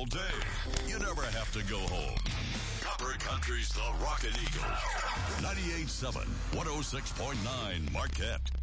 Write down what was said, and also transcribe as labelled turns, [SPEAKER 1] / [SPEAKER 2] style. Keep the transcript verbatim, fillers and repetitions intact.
[SPEAKER 1] day. You never have to go home. Copper Country's the Rockin' Eagle. ninety-eight point seven, one oh six point nine Marquette.